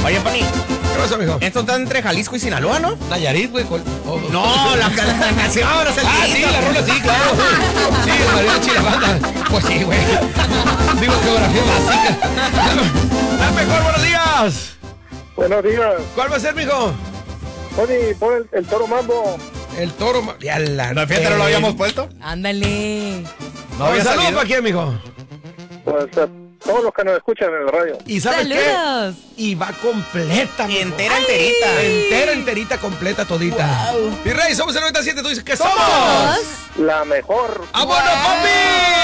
Oye, Pani, ¿Qué pasa, mijo? esto está entre Jalisco y Sinaloa, ¿no? Nayarit, güey. No, la canción, no es el Ah, sí, grito. la rola sí, claro. Sí, el mariachi la banda. Pues sí, güey. Digo, geografía básica. La mejor, buenos días. Buenos días. ¿Cuál va a ser, mijo? Tony, pon el toro mambo. El toro. Ya la. No, fíjate, no lo habíamos puesto. Ándale. No había Saludos salido. para quién, mijo. Pues a todos los que nos escuchan en el radio. ¿Y sabes Saludos. qué? Y va completa, mijo. Entera, enterita. Enterita, completa, todita. Wow. Mi rey, somos el 97, tú dices que somos. Somos La mejor. ¡Vámonos, papi!